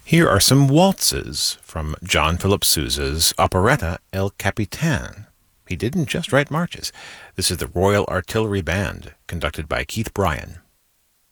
Here are some waltzes from John Philip Sousa's operetta El Capitan. He didn't just write marches. This is the Royal Artillery Band, conducted by Keith Bryan.